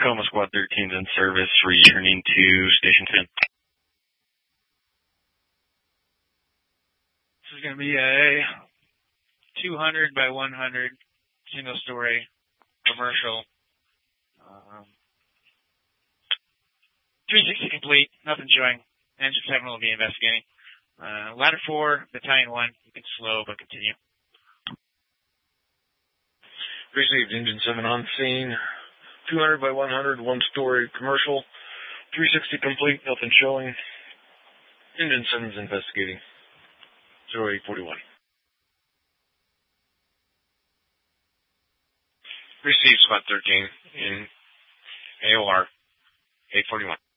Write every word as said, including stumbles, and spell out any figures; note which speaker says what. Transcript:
Speaker 1: Tacoma Squad thirteen is in service, returning to Station ten.
Speaker 2: This is going to be a two hundred by one hundred single-story commercial. Um, three sixty complete, nothing showing. Engine seven will be investigating. Uh, ladder four, battalion one, you can slow but continue.
Speaker 3: Received engine seven on scene. two hundred by one hundred, one-story commercial. three sixty complete, nothing showing. Engine seven's investigating. zero eight forty-one. Received Squad thirteen in A O R eight forty-one.